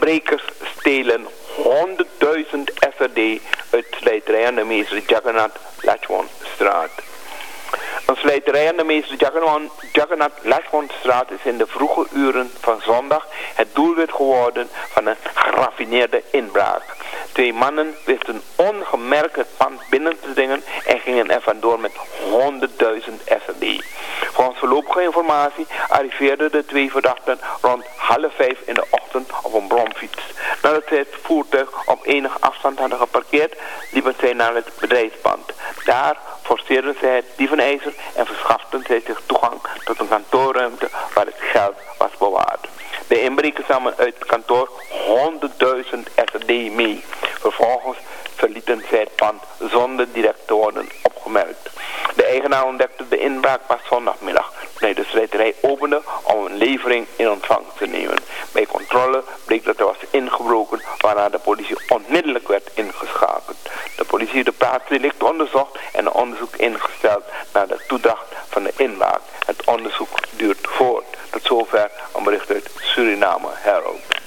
Inbrekers stelen 100.000 SRD uit slijterij aan de meester Jagannath Lachwan straat. Een slijterij aan de meester Jagannath Lachwan straat is in de vroege uren van zondag het doelwit geworden van een geraffineerde inbraak. 2 mannen wisten ongemerkt het pand binnen te dringen en gingen er vandoor met 100.000 SRD. Volgens voorlopige informatie arriveerden de 2 verdachten rond 4:30 in de ochtend op een bromfiets. Nadat zij het voertuig op enige afstand hadden geparkeerd, liepen zij naar het bedrijfspand. Daar forceerden zij het dievenijzer en verschaften zij zich toegang tot een kantoorruimte waar het geld was bewaard. De inbrekers namen uit het kantoor 100.000 SRD mee. Vervolgens verlieten zij het pand zonder direct te worden opgemerkt. De eigenaar ontdekte de inbraak pas zondagmiddag, toen hij de slijterij opende om een levering in ontvangst te nemen. Bij controle bleek dat er was ingebroken, waarna de politie onmiddellijk werd ingeschakeld. De politie heeft de plaatsdelict onderzocht en een onderzoek ingesteld naar de toedracht van de inbraak. Het onderzoek duurt voort. Tot zover een bericht uit Suriname Herald.